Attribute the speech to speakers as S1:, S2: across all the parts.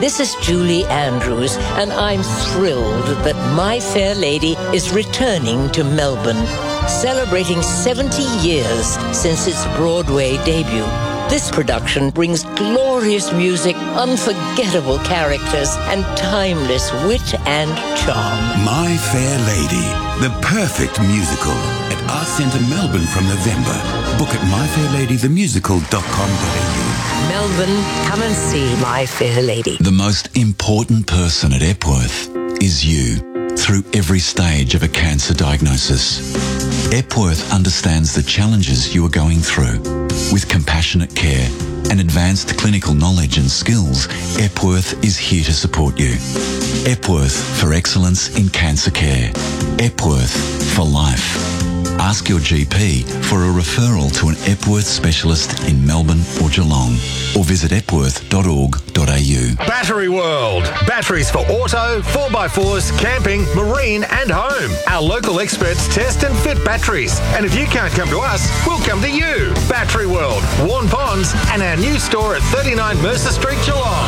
S1: This is Julie Andrews, and I'm thrilled that My Fair Lady is returning to Melbourne, celebrating 70 years since its Broadway debut. This production brings glorious music, unforgettable characters, and timeless wit and charm.
S2: My Fair Lady, the perfect musical at Arts Centre Melbourne from November. Book at myfairladythemusical.com.au.
S1: Melbourne, come and see My Fair Lady.
S3: The most important person at Epworth is you through every stage of a cancer diagnosis. Epworth understands the challenges you are going through. With compassionate care and advanced clinical knowledge and skills, Epworth is here to support you. Epworth for excellence in cancer care. Epworth for life. Ask your GP for a referral to an Epworth specialist in Melbourne or Geelong, or visit epworth.org.au.
S4: Battery World. Batteries for auto, 4x4s, camping, marine and home. Our local experts test and fit batteries. And if you can't come to us, we'll come to you. Battery World, Warn Ponds, and our new store at 39 Mercer Street, Geelong.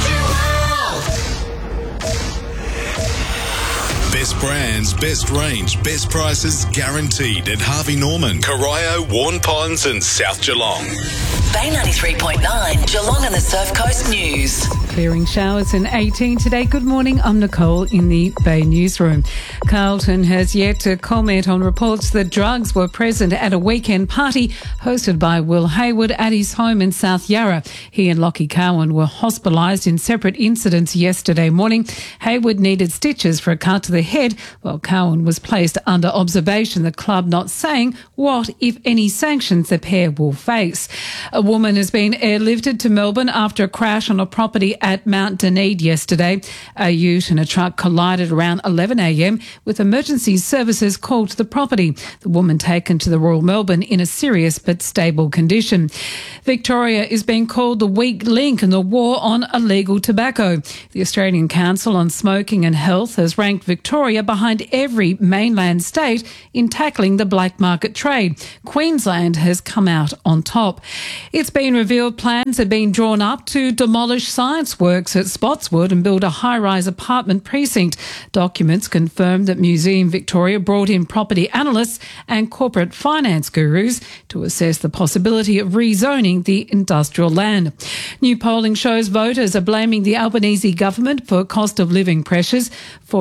S5: Best brands, best range, best prices guaranteed at Harvey Norman, Corio, Warn Ponds and South Geelong.
S6: Bay 93.9, Geelong and the Surf Coast News.
S7: Clearing showers in 18 today. Good morning, I'm Nicole in the Bay Newsroom. Carlton has yet to comment on reports that drugs were present at a weekend party hosted by Will Hayward at his home in South Yarra. He and Lockie Cowan were hospitalised in separate incidents yesterday morning. Hayward needed stitches for a cut to the head, while Cowan was placed under observation, the club not saying what, if any, sanctions the pair will face. A woman has been airlifted to Melbourne after a crash on a property at Mount Dunedin yesterday. A ute and a truck collided around 11 a.m. with emergency services called to the property. The woman taken to the Royal Melbourne in a serious but stable condition. Victoria is being called the weak link in the war on illegal tobacco. The Australian Council on Smoking and Health has ranked Victoria behind every mainland state in tackling the black market trade. Queensland has come out on top. It's been revealed plans have been drawn up to demolish science works at Spotswood and build a high-rise apartment precinct. Documents confirm that Museum Victoria brought in property analysts and corporate finance gurus to assess the possibility of rezoning the industrial land. New polling shows voters are blaming the Albanese government for cost of living pressures.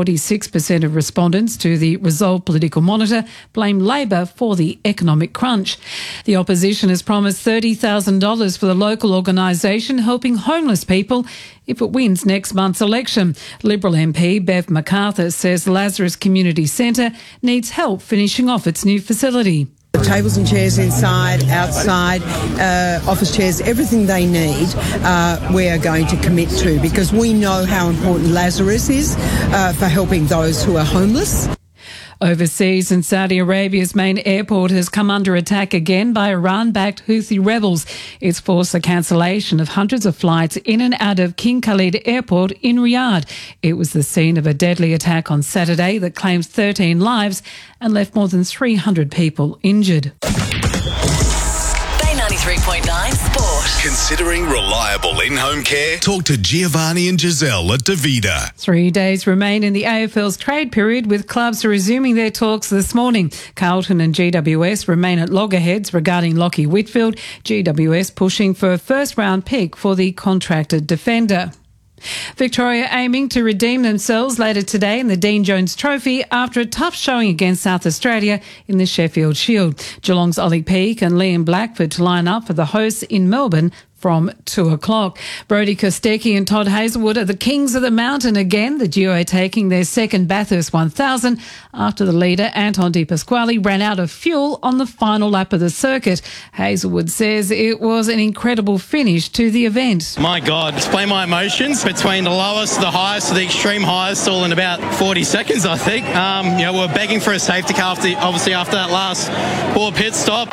S7: 46% of respondents to the Resolve Political Monitor blame Labor for the economic crunch. The opposition has promised $30,000 for the local organisation helping homeless people if it wins next month's election. Liberal MP Bev MacArthur says Lazarus Community Centre needs help finishing off its new facility.
S8: The tables and chairs inside, outside, office chairs, everything they need, we are going to commit to, because we know how important Lazarus is for helping those who are homeless.
S7: Overseas, in Saudi Arabia's main airport has come under attack again by Iran-backed Houthi rebels. It's forced the cancellation of hundreds of flights in and out of King Khalid Airport in Riyadh. It was the scene of a deadly attack on Saturday that claims 13 lives and left more than 300 people injured.
S6: Bay 93.9 Sport.
S5: Considering reliable in-home care? Talk to Giovanni and Giselle at Davida.
S7: 3 days remain in the AFL's trade period, with clubs resuming their talks this morning. Carlton and GWS remain at loggerheads regarding Lockie Whitfield. GWS pushing for a first-round pick for the contracted defender. Victoria aiming to redeem themselves later today in the Dean Jones Trophy after a tough showing against South Australia in the Sheffield Shield. Geelong's Ollie Peake and Liam Blackford to line up for the hosts in Melbourne from 2 o'clock. Brodie Kostecki and Todd Hazelwood are the kings of the mountain again. The duo are taking their second Bathurst 1000 after the leader, Anton De Pasquale, ran out of fuel on the final lap of the circuit. Hazelwood says it was an incredible finish to the event.
S9: My God, explain my emotions between the lowest, the highest, the extreme highest, all in about 40 seconds, I think. We're begging for a safety car, after that last poor pit stop.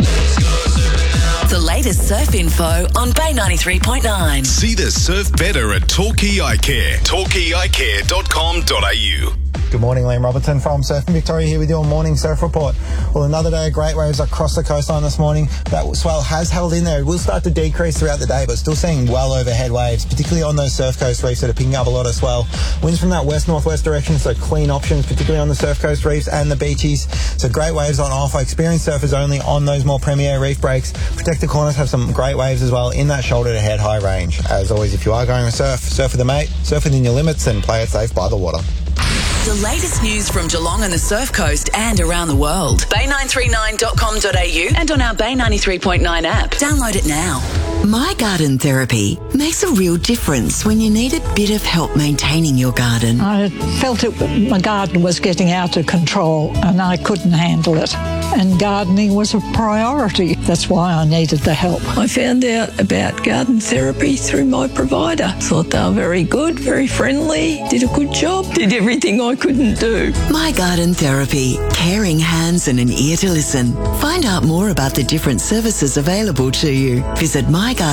S6: The latest surf info on Bay 93.9.
S5: See the surf better at Torquay Eye Care. TorquayEyeCare.com.au.
S10: Good morning, Liam Robertson from Surfing Victoria here with your morning surf report. Well, another day of great waves across the coastline this morning. That swell has held in there. It will start to decrease throughout the day, but still seeing well overhead waves, particularly on those surf coast reefs that are picking up a lot of swell. Winds from that west-northwest direction, so clean options, particularly on the surf coast reefs and the beaches. So great waves on offer. Experienced surfers only on those more premier reef breaks. Protected corners have some great waves as well in that shoulder to head high range. As always, if you are going to surf with a mate, surf within your limits and play it safe by the water.
S6: The latest news from Geelong and the Surf Coast and around the world. Bay939.com.au and on our Bay 93.9 app. Download it now.
S11: My Garden Therapy makes a real difference when you need a bit of help maintaining your garden.
S12: I felt my garden was getting out of control and I couldn't handle it. And gardening was a priority. That's why I needed the help.
S13: I found out about garden therapy through my provider. Thought they were very good, very friendly, did a good job, did everything I couldn't do.
S11: My Garden Therapy. Caring hands and an ear to listen. Find out more about the different services available to you. Visit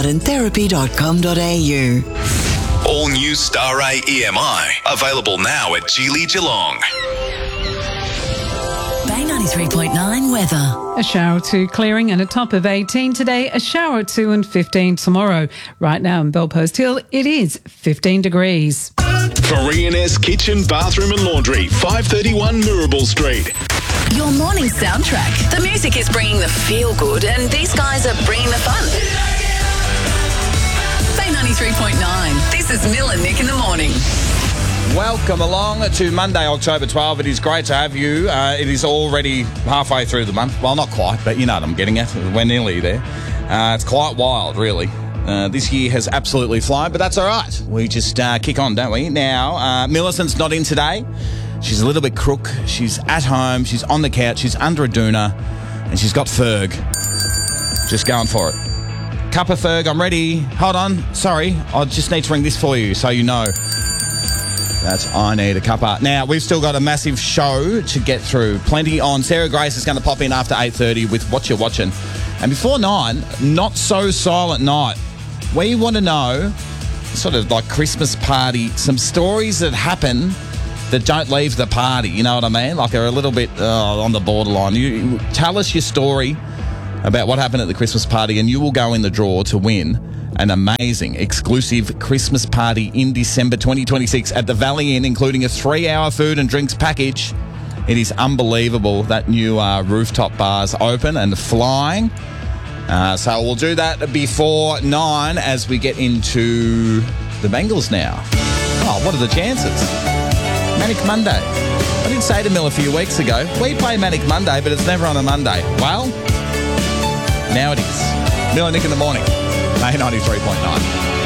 S11: mygardenTherapy.com.au.
S5: All new Star A EMI. Available now at Geely Geelong.
S6: Bay 93.9 weather.
S7: A shower or two clearing and a top of 18 today, a shower or two and 15 tomorrow. Right now in Bellpost Hill, it is 15 degrees.
S5: Korean-esque kitchen, bathroom and laundry. 531 Mirabel Street.
S6: Your morning soundtrack. The music is bringing the feel-good and these guys are bringing the fun. Bay 93.9. This is Mill and Nick in the morning.
S14: Welcome along to Monday, October 12. It is great to have you. It is already halfway through the month. Well, not quite, but you know what I'm getting at. We're nearly there. It's quite wild, really. This year has absolutely flown, but that's all right. We just kick on, don't we? Now, Millicent's not in today. She's a little bit crook. She's at home. She's on the couch. She's under a doona, and she's got Ferg. Just going for it. Cup of Ferg, I'm ready. Hold on. Sorry, I just need to ring this for you so you know. I need a cuppa. Now, we've still got a massive show to get through. Plenty on. Sarah Grace is going to pop in after 8:30 with What You're Watching. And before 9, Not So Silent Night. We want to know, sort of like Christmas party, some stories that happen that don't leave the party. You know what I mean? Like are a little bit on the borderline. You tell us your story about what happened at the Christmas party and you will go in the draw to win an amazing exclusive Christmas party in December 2026 at the Valley Inn, including a 3-hour food and drinks package. It is unbelievable. That new rooftop bar's open and flying. So we'll do that before 9 as we get into the Bengals now. Oh, what are the chances? Manic Monday. I did say to Mill a few weeks ago, we play Manic Monday, but it's never on a Monday. Well, now it is. Mill and Nick in the morning. Bay 93.9.